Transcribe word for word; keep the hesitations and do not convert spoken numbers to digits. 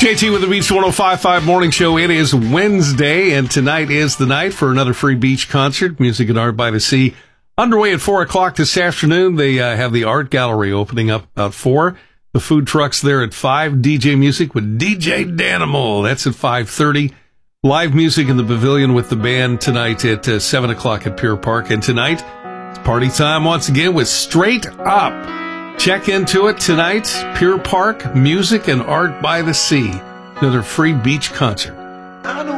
J T with the Beach one oh five point five Morning Show. It is Wednesday, and tonight is the night for another free beach concert, Music and Art by the Sea. Underway at four o'clock this afternoon. They uh, have the art gallery opening up at four. The food truck's there at five. D J music with D J Danimal. That's at five thirty. Live music in the pavilion with the band tonight at uh, seven o'clock at Pier Park. And tonight, it's party time once again with Straight Up. Check into it tonight. Pier Park, Music and Art by the Sea. Another free beach concert. I know